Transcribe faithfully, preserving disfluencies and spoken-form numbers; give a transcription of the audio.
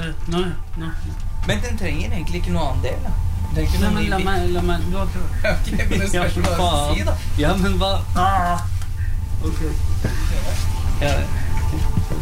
ja. Nå, nå. Men den trenger egentlig ikke noe annen del, da. Det er ikke Nei, noe men ny la bit. meg, la meg, du har prøvd. Ok, men det spørs hva du skal si, da. Ja, men hva? Ah. Ok. Ja, det.